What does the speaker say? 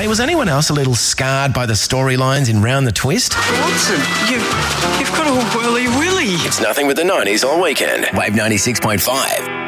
Hey, was anyone else a little scarred by the storylines in Round the Twist? Watson, you've got a whirly willy. It's nothing but the 90s all weekend. Wave 96.5.